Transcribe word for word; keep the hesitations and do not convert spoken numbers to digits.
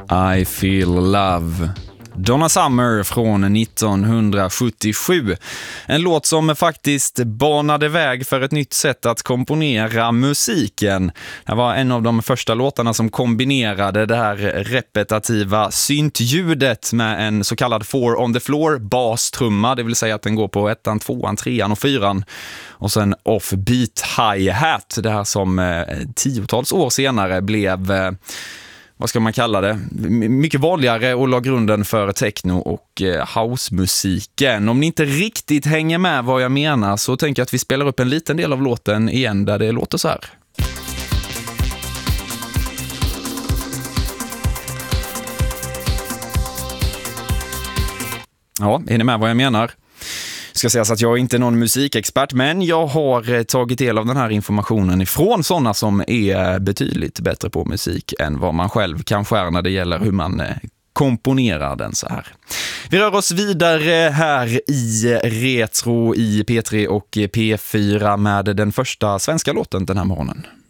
I Feel Love. Donna Summer från nittonhundrasjuttiosju. En låt som faktiskt banade väg för ett nytt sätt att komponera musiken. Det var en av de första låtarna som kombinerade det här repetitiva syntljudet med en så kallad four on the floor bastrumma, det vill säga att den går på ettan, tvåan, trean och fyran. Och sen offbeat hi-hat, det här som eh, tiotals år senare blev... Eh, vad ska man kalla det? Mycket vanligare och la grunden för techno och housemusiken. Om ni inte riktigt hänger med vad jag menar så tänker jag att vi spelar upp en liten del av låten igen där det låter så här. Ja, är ni med vad jag menar? Ska säga så att jag är inte någon musikexpert, men jag har tagit del av den här informationen ifrån sådana som är betydligt bättre på musik än vad man själv kanske är när det gäller hur man komponerar den så här. Vi rör oss vidare här i Retro i P tre och P fyra med den första svenska låten den här morgonen.